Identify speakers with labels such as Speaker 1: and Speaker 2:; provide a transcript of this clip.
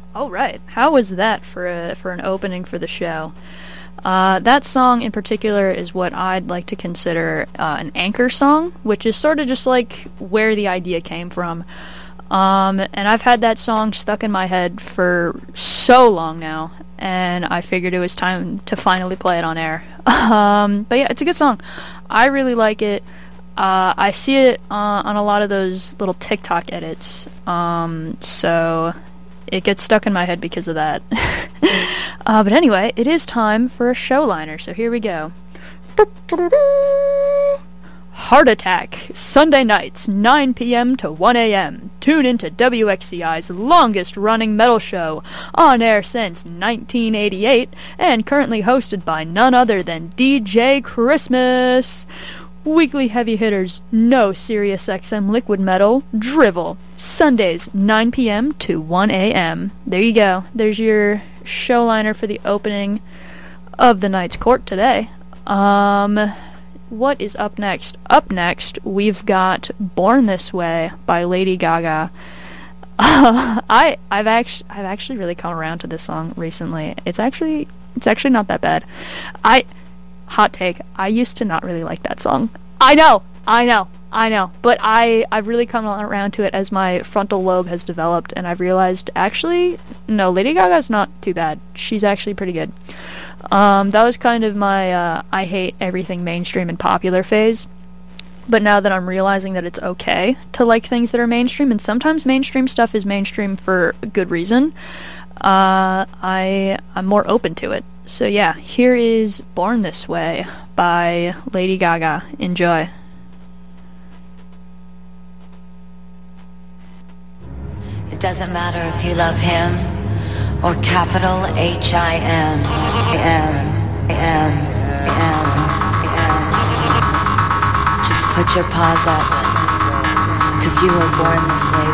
Speaker 1: All right. How was that for an opening for the show? That song in particular is what I'd like to consider an anchor song, which is sort of just like where the idea came from. And I've had that song stuck in my head for so long now, and I figured it was time to finally play it on air. But yeah, it's a good song. I really like it. I see it on a lot of those little TikTok edits, so it gets stuck in my head because of that. But anyway, it is time for a show liner, so here we go. Heart Attack, Sunday nights, 9 p.m. to 1 a.m. Tune into WXCI's longest-running metal show, on air since 1988, and currently hosted by none other than DJ Christmas. Weekly heavy hitters, no Sirius XM liquid metal, drivel. Sundays, 9 p.m. to 1 a.m. There you go. There's your show liner for the opening of the Night's Court today. What is up next? Up next, we've got Born This Way by Lady Gaga. I've actually really come around to this song recently. It's actually not that bad. Hot take, I used to not really like that song. I know, but I've really come around to it as my frontal lobe has developed, and I've realized, actually, no, Lady Gaga's not too bad. She's actually pretty good. That was kind of my, I hate everything mainstream and popular phase. But now that I'm realizing that it's okay to like things that are mainstream, and sometimes mainstream stuff is mainstream for a good reason, I'm more open to it. So yeah, here is Born This Way by Lady Gaga. Enjoy.
Speaker 2: It doesn't matter if you love him or capital H-I-M. Just put your paws up, 'cause you were born this way,